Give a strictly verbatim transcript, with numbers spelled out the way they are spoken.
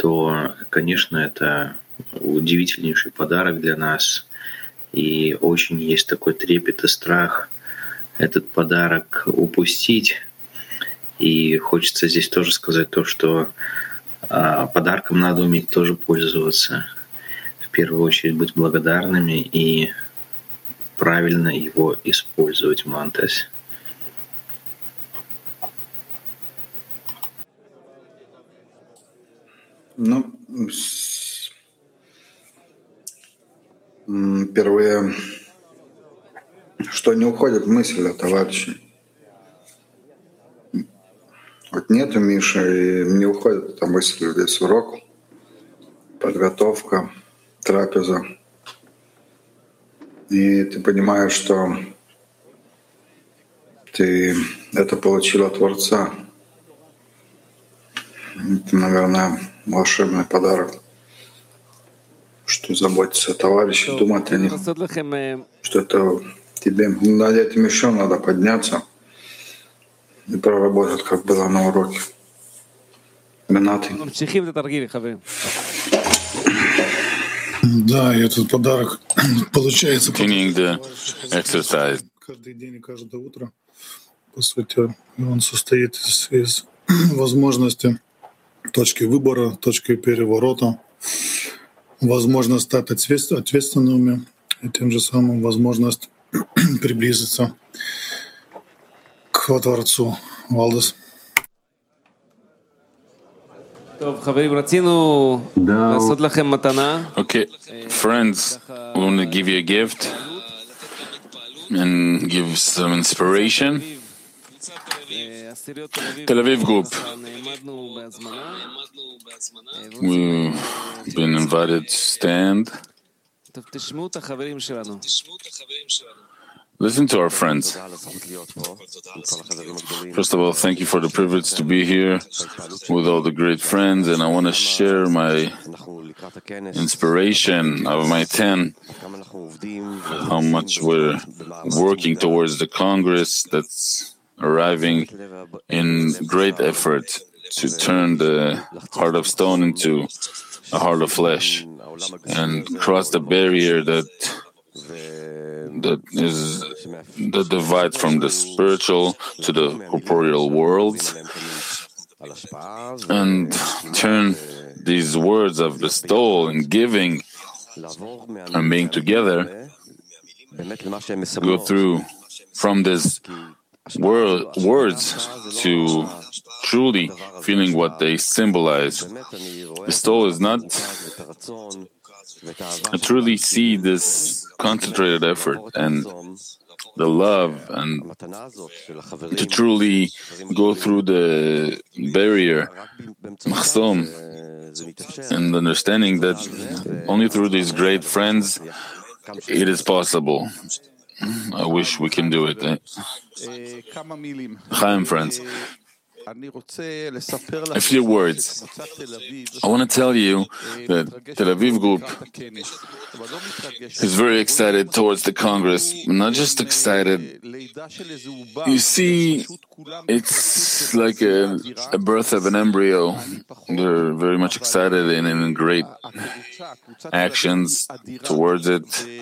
то, конечно, это удивительнейший подарок для нас. И очень есть такой трепет и страх этот подарок упустить. И хочется здесь тоже сказать то, что а, подарком надо уметь тоже пользоваться. В первую очередь быть благодарными и правильно его использовать, Мантес. Ну, с- м, впервые, что не уходит мысль о товарище. Вот нету Миши, и не уходит эта мысль, весь урок, подготовка, трапеза. И ты понимаешь, что ты это получил от Творца. Это, наверное, волшебный подарок, что заботиться о товарищах, думать о них, что это тебе над этим еще надо подняться и проработать, как было на уроке. Минаты. Да, и этот подарок получается Continuing the exercise. каждый день и каждое утро. По сути, он состоит из, из возможности точки выбора, точки переворота, возможность стать ответс- ответственными и тем же самым возможность приблизиться к Творцу. Валдес. Okay, friends, we want to give you a gift and give some inspiration. Tel Aviv Group. We've been invited to stand. Listen to our friends. First of all, thank you for the privilege to be here with all the great friends, and I want to share my inspiration of my ten, how much we're working towards the Congress that's arriving in great effort to turn the heart of stone into a heart of flesh and cross the barrier that that is the divide from the spiritual to the corporeal worlds, and turn these words of bestowal and giving and being together, go through from this word, words to truly feeling what they symbolize. Bestowal is not. I truly see this concentrated effort and the love, and to truly go through the barrier, mahsom, and understanding that only through these great friends it is possible. I wish we can do it. Chaim, friends. A few words. I want to tell you that Tel Aviv Group is very excited towards the Congress. Not just excited. You see, it's like a, a birth of an embryo. They're very much excited and in great actions towards it.